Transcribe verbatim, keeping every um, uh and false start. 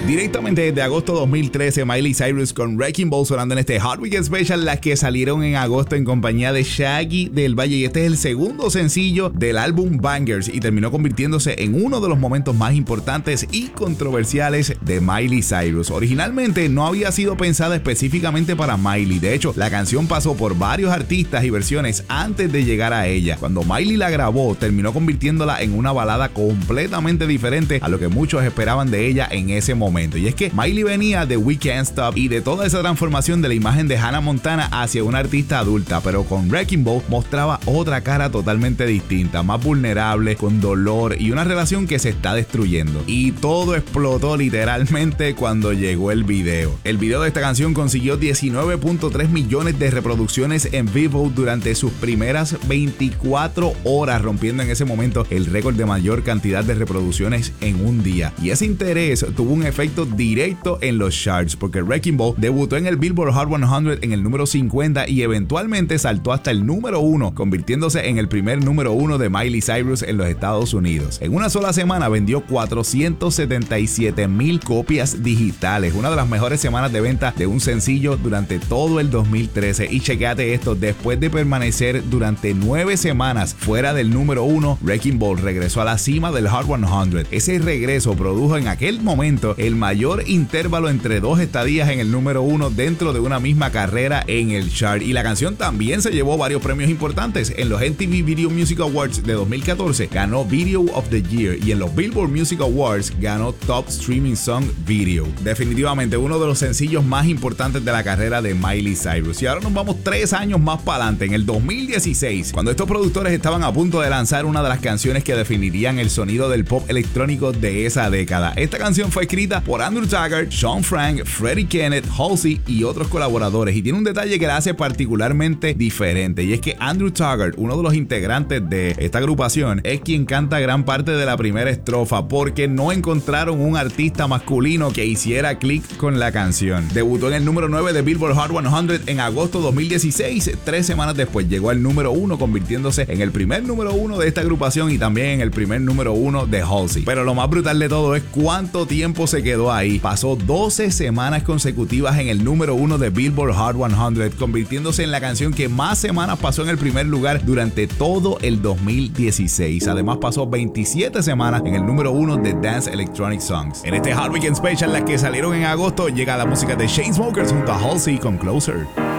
Directamente desde agosto dos mil trece, Miley Cyrus con Wrecking Ball sonando en este Hot Weekend Special, las que salieron en agosto en compañía de Shaggy del Valle, y este es el segundo sencillo del álbum Bangers y terminó convirtiéndose en uno de los momentos más importantes y controversiales de Miley Cyrus. Originalmente no había sido pensada específicamente para Miley, de hecho la canción pasó por varios artistas y versiones antes de llegar a ella. Cuando Miley la grabó, terminó convirtiéndola en una balada completamente diferente a lo que muchos esperaban de ella en ese momento. Y es que Miley venía de We Can't Stop y de toda esa transformación de la imagen de Hannah Montana hacia una artista adulta, pero con Wrecking Ball mostraba otra cara totalmente distinta, más vulnerable, con dolor y una relación que se está destruyendo. Y todo explotó literalmente cuando llegó el video. El video de esta canción consiguió diecinueve punto tres millones de reproducciones en vivo durante sus primeras veinticuatro horas, rompiendo en ese momento el récord de mayor cantidad de reproducciones en un día. Y ese interés tuvo un efecto directo en los charts, porque Wrecking Ball debutó en el Billboard Hot cien en el número cincuenta y eventualmente saltó hasta el número uno, convirtiéndose en el primer número uno de Miley Cyrus en los Estados Unidos. En una sola semana vendió cuatrocientos setenta y siete mil copias digitales, una de las mejores semanas de venta de un sencillo durante todo el dos mil trece. Y checate esto, después de permanecer durante nueve semanas fuera del número uno, Wrecking Ball regresó a la cima del Hot cien. Ese regreso produjo en aquel momento el mayor intervalo entre dos estadías en el número uno dentro de una misma carrera en el chart, y la canción también se llevó varios premios importantes. En los M T V Video Music Awards de dos mil catorce ganó Video of the Year, y en los Billboard Music Awards ganó Top Streaming Song Video. Definitivamente uno de los sencillos más importantes de la carrera de Miley Cyrus. Y ahora nos vamos tres años más para adelante, en el dos mil dieciséis, cuando estos productores estaban a punto de lanzar una de las canciones que definirían el sonido del pop electrónico de esa década. Esta canción fue escrita por Andrew Taggart, Sean Frank, Freddie Kenneth, Halsey y otros colaboradores, y tiene un detalle que la hace particularmente diferente, y es que Andrew Taggart, uno de los integrantes de esta agrupación, es quien canta gran parte de la primera estrofa, porque no encontraron un artista masculino que hiciera clic con la canción. Debutó en el número nueve de Billboard Hot cien en agosto dos mil dieciséis, tres semanas después llegó al número uno, convirtiéndose en el primer número uno de esta agrupación y también en el primer número uno de Halsey. Pero lo más brutal de todo es cuánto tiempo se quedó ahí. Pasó doce semanas consecutivas en el número uno de Billboard Hot cien, convirtiéndose en la canción que más semanas pasó en el primer lugar durante todo el dos mil dieciséis. Además pasó veintisiete semanas en el número uno de Dance Electronic Songs. En este Hot Weekend Special, las que salieron en agosto, llega la música de Chainsmokers junto a Halsey con Closer.